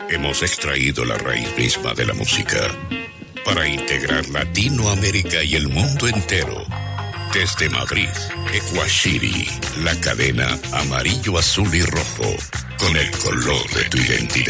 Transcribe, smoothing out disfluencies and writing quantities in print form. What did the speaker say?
Hemos extraído la raíz misma de la música para integrar Latinoamérica y el mundo entero. Desde Madrid, Ecuashiri, la cadena amarillo, azul y rojo, con el color de tu identidad.